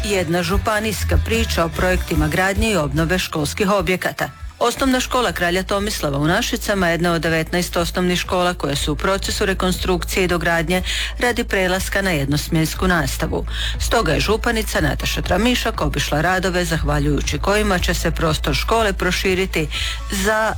jedna županijska priča o projektima gradnje i obnove školskih objekata. Osnovna škola Kralja Tomislava u Našicama je jedna od 19 osnovnih škola koje su u procesu rekonstrukcije i dogradnje radi prelaska na jednosmjensku nastavu. Stoga je županica Nataša Tramišak obišla radove zahvaljujući kojima će se prostor škole proširiti za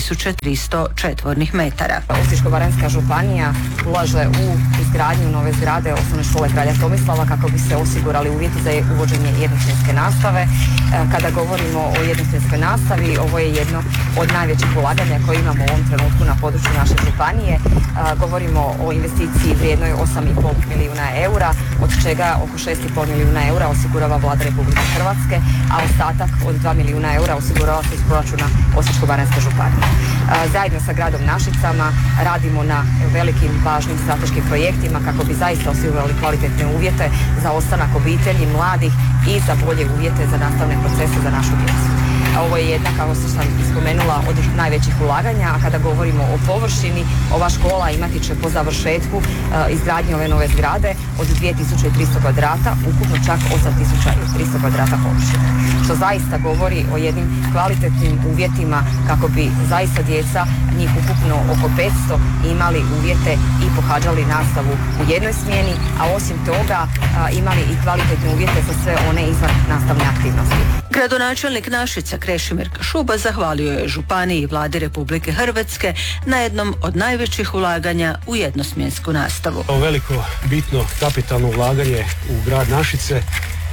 2300 četvornih metara. Osječko-baranjska županija ulaže u izgradnju nove zgrade osnovne škole Kralja Tomislava kako bi se osigurali uvjeti za uvođenje jednosmjenske nastave. Kada govorimo o jednosmjenskoj nastavi, ovo je jedno od najvećih ulaganja koje imamo u ovom trenutku na području naše županije. Govorimo o investiciji vrijednoj 8,5 milijuna eura, od čega oko 6,5 milijuna eura osigurava Vlada Republike Hrvatske, a ostatak od 2 milijuna eura osigurava se iz proračuna Osječko-baranjske županije. Zajedno sa gradom Našicama radimo na velikim važnim strateškim projektima kako bi zaista osigurali kvalitetne uvjete za ostanak obitelji, mladih i za bolje uvjete za nastavne procese za našu djecu. Ovo je jedna, kao što sam spomenula, od najvećih ulaganja, a kada govorimo o površini, ova škola imati će po završetku izgradnje ove nove zgrade od 2300 kvadrata, ukupno čak 8300 kvadrata površine. Što zaista govori o jednim kvalitetnim uvjetima kako bi zaista djeca, njih ukupno oko 500, imali uvjete i pohađali nastavu u jednoj smjeni, a osim toga imali i kvalitetne uvjete za sve one izvan nastavne aktivnosti. Gradonačelnik Našica Krešimir Kašuba zahvalio je županiji i Vladi Republike Hrvatske na jednom od najvećih ulaganja u jednosmjensku nastavu. Veliko, bitno, kapitalno ulaganje u grad Našice.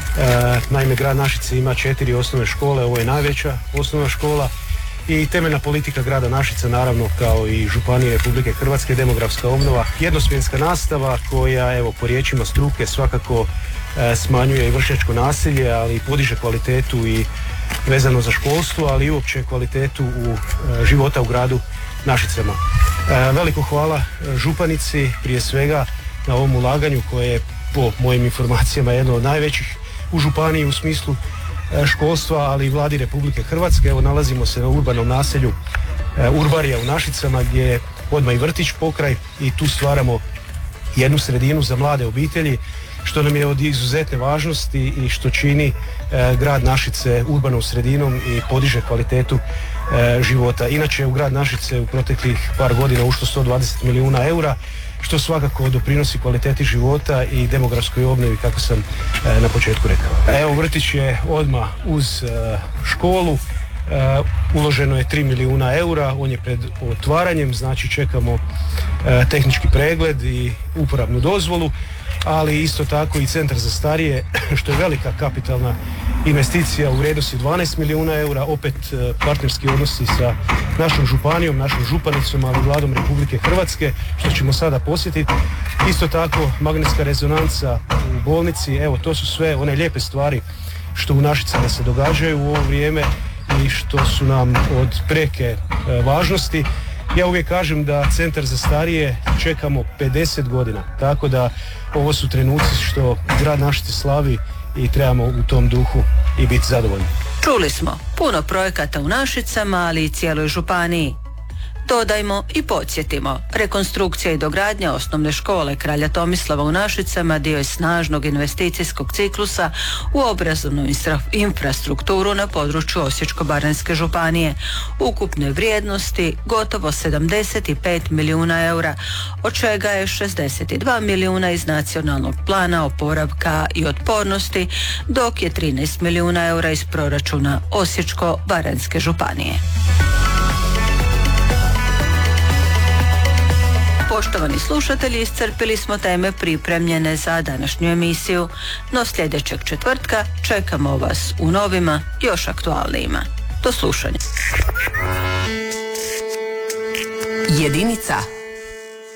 Naime, grad Našice ima 4 osnovne škole, ovo je najveća osnovna škola i temeljna politika grada Našice, naravno kao i županije Republike Hrvatske, demografska obnova. Jednosmjenska nastava koja, evo, po riječima struke svakako smanjuje i vršnjačko nasilje, ali i podiže kvalitetu i vezano za školstvo, ali i uopće kvalitetu života u gradu Našicama. Veliko hvala županici prije svega na ovom ulaganju koje je po mojim informacijama jedno od najvećih u županiji u smislu školstva, ali i Vladi Republike Hrvatske. Evo, nalazimo se na urbanom naselju Urbarija u Našicama gdje je odmah i vrtić pokraj i tu stvaramo jednu sredinu za mlade obitelji, što nam je od izuzetne važnosti i što čini grad Našice urbanom sredinom i podiže kvalitetu života. Inače, u grad Našice u proteklih par godina ušlo 120 milijuna eura, što svakako doprinosi kvaliteti života i demografskoj obnovi, kako sam na početku rekao. Evo, vrtić je odmah uz školu, uloženo je 3 milijuna eura, on je pred otvaranjem, znači čekamo tehnički pregled i uporabnu dozvolu, ali isto tako i centar za starije, što je velika kapitalna investicija u vrijednosti 12 milijuna eura, opet partnerski odnosi sa našom županijom, našom županicom, ali i Vladom Republike Hrvatske, što ćemo sada posjetiti. Isto tako magnetska rezonanca u bolnici, evo, to su sve one lijepe stvari što u Našicama se događaju u ovo vrijeme i što su nam od preke važnosti. Ja uvijek kažem da centar za starije čekamo 50 godina, tako da ovo su trenuci što grad Našice slavi i trebamo u tom duhu i biti zadovoljni. Čuli smo puno projekata u Našicama, ali i cijeloj županiji. Dodajmo i podsjetimo, rekonstrukcija i dogradnja osnovne škole Kralja Tomislava u Našicama dio je snažnog investicijskog ciklusa u obrazovnu infrastrukturu na području Osječko-baranjske županije. Ukupne vrijednosti gotovo 75 milijuna eura, od čega je 62 milijuna iz nacionalnog plana oporavka i otpornosti, dok je 13 milijuna eura iz proračuna Osječko-baranjske županije. Poštovani slušatelji, iscrpili smo teme pripremljene za današnju emisiju, no sljedećeg četvrtka čekamo vas u novima, još aktualnijima. Do slušanja. Jedinica